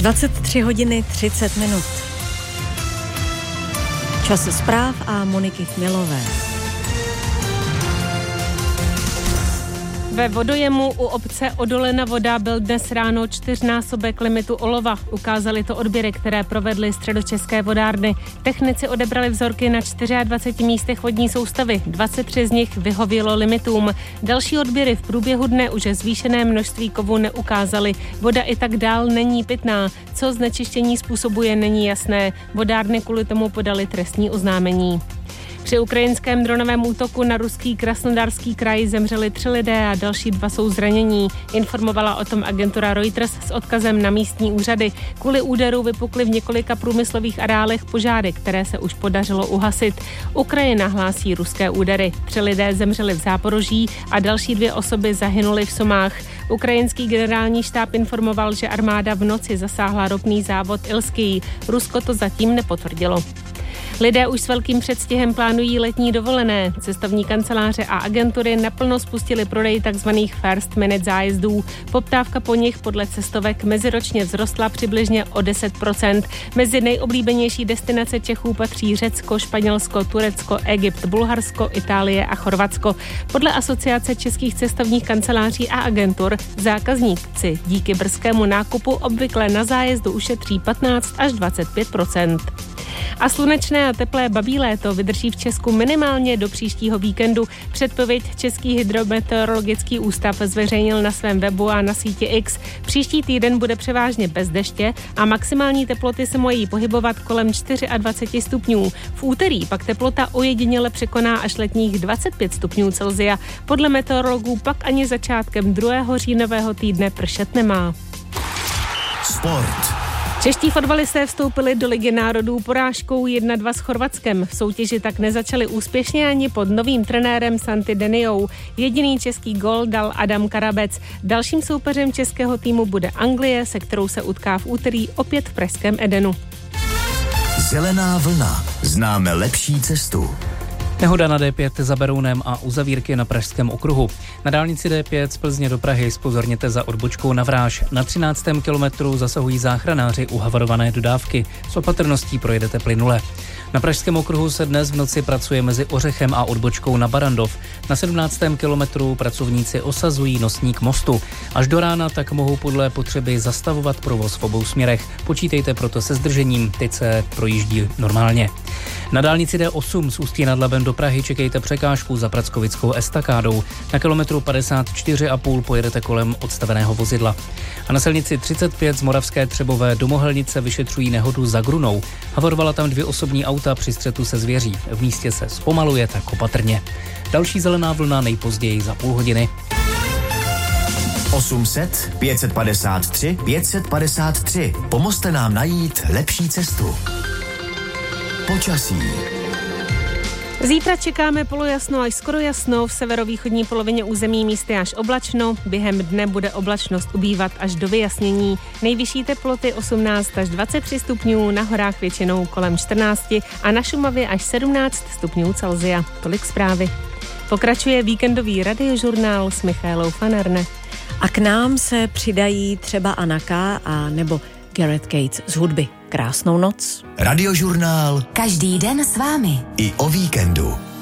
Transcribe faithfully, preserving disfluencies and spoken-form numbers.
dvacet tři hodiny třicet minut. Čas zpráv a Moniky Chmělové. Ve vodojemu u obce Odolena Voda byl dnes ráno čtyřnásobek limitu olova. Ukázaly to odběry, které provedly středočeské vodárny. Technici odebrali vzorky na dvaceti čtyřech místech vodní soustavy. dvacet tři z nich vyhovělo limitům. Další odběry v průběhu dne už zvýšené množství kovů neukázaly. Voda i tak dál není pitná. Co znečištění způsobuje, není jasné. Vodárny kvůli tomu podali trestní oznámení. Při ukrajinském dronovém útoku na ruský Krasnodarský kraj zemřeli tři lidé a další dva jsou zranění. Informovala o tom agentura Reuters s odkazem na místní úřady. Kvůli úderu vypukly v několika průmyslových areálech požáry, které se už podařilo uhasit. Ukrajina hlásí ruské údery. Tři lidé zemřeli v Záporoží a další dvě osoby zahynuly v Somách. Ukrajinský generální štáb informoval, že armáda v noci zasáhla ropný závod Ilský. Rusko to zatím nepotvrdilo. Lidé už s velkým předstihem plánují letní dovolené. Cestovní kanceláře a agentury naplno spustily prodej tzv. First minute zájezdů. Poptávka po nich podle cestovek meziročně vzrostla přibližně o deset procent. Mezi nejoblíbenější destinace Čechů patří Řecko, Španělsko, Turecko, Egypt, Bulharsko, Itálie a Chorvatsko. Podle Asociace českých cestovních kanceláří a agentur zákazníci díky brzkému nákupu obvykle na zájezdu ušetří patnáct až dvacet pět procent. A slunečné a teplé babí léto vydrží v Česku minimálně do příštího víkendu. Předpověď Český hydrometeorologický ústav zveřejnil na svém webu a na síti X. Příští týden bude převážně bez deště a maximální teploty se mají pohybovat kolem dvacet čtyři stupňů. V úterý pak teplota ojediněle překoná až letních dvacet pět stupňů Celsia. Podle meteorologů pak ani začátkem druhého říjnového týdne pršet nemá. Sport. Čeští fotbalisté vstoupili do Ligy národů porážkou jedna dva s Chorvatskem. V soutěži tak nezačali úspěšně ani pod novým trenérem Santy Deniou. Jediný český gól dal Adam Karabec. Dalším soupeřem českého týmu bude Anglie, se kterou se utká v úterý opět v pražském Edenu. Zelená vlna. Známe lepší cestu. Nehoda na D pět za Berounem a uzavírky na pražském okruhu. Na dálnici D pět z Plzně do Prahy zpozorněte za odbočkou na Vráž. Na třináctém kilometru zasahují záchranáři u havarované dodávky. S opatrností projedete plynule. Na pražském okruhu se dnes v noci pracuje mezi Ořechem a odbočkou na Barandov. Na sedmnáctém kilometru pracovníci osazují nosník mostu. Až do rána tak mohou podle potřeby zastavovat provoz v obou směrech. Počítejte proto se zdržením, teď se projíždí normálně. Na dálnici D osm z Ústí nad Labem do Prahy čekejte překážku za Prackovickou estakádou. Na kilometru padesát čtyři a půl pojedete kolem odstaveného vozidla. A na silnici třicet pět z Moravské Třebové do Mohelnice vyšetřují nehodu za Grunou. Havarovala tam dvě osobní auta při střetu se zvěří. V místě se zpomaluje, tak opatrně. Další zelená vlna nejpozději za půl hodiny. osm set pět padesát tři pět padesát tři. Pomozte nám najít lepší cestu. Počasí. Zítra čekáme polojasno až skoro jasno, v severovýchodní polovině území místy až oblačno, během dne bude oblačnost ubývat až do vyjasnění. Nejvyšší teploty osmnáct až dvacet tři stupňů, na horách většinou kolem čtrnáct a na Šumavě až sedmnáct stupňů Celsia. Tolik zprávy. Pokračuje víkendový radiožurnál s Michaelou Fanerne. A k nám se přidají třeba Anna K. a nebo Gareth Gates z hudby. Krásnou noc. Radiožurnál. Každý den s vámi. I o víkendu.